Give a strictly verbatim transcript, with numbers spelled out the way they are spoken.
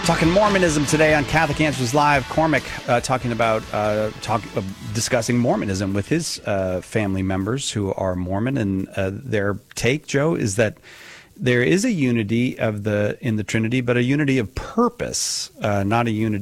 Talking Mormonism today on Catholic Answers Live. Cormac uh, talking about uh, talk, uh, discussing Mormonism with his uh, family members who are Mormon, and uh, their take, Joe, is that there is a unity of the in the Trinity, but a unity of purpose, uh, not a unity